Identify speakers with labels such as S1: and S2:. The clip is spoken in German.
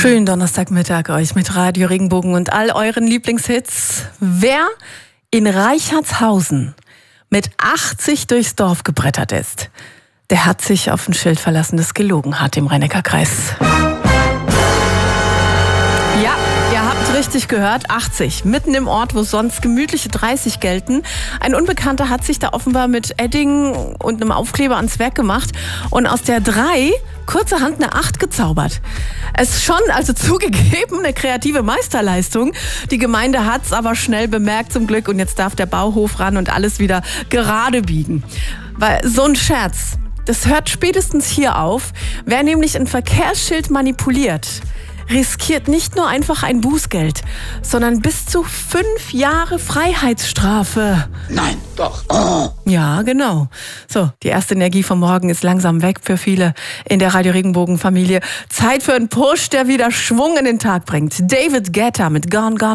S1: Schönen Donnerstagmittag euch mit Radio Regenbogen und all euren Lieblingshits. Wer in Reichertshausen mit 80 durchs Dorf gebrettert ist, der hat sich auf ein Schild verlassen, das gelogen hat im Rhein-Neckar-Kreis. Ja, ihr habt richtig gehört, 80. Mitten im Ort, wo sonst gemütliche 30 gelten. Ein Unbekannter hat sich da offenbar mit Edding und einem Aufkleber ans Werk gemacht und aus der 3 kurzerhand eine 8 gezaubert. Es ist schon, also zugegeben, eine kreative Meisterleistung. Die Gemeinde hat's aber schnell bemerkt zum Glück und jetzt darf der Bauhof ran und alles wieder gerade biegen. Weil so ein Scherz, das hört spätestens hier auf. Wer nämlich ein Verkehrsschild manipuliert, riskiert nicht nur einfach ein Bußgeld, sondern bis zu 5 Jahre Freiheitsstrafe.
S2: Nein, doch. Oh.
S1: Ja, genau. So, die erste Energie vom Morgen ist langsam weg für viele in der Radio Regenbogen Familie. Zeit für einen Push, der wieder Schwung in den Tag bringt. David Guetta mit Gone Gone.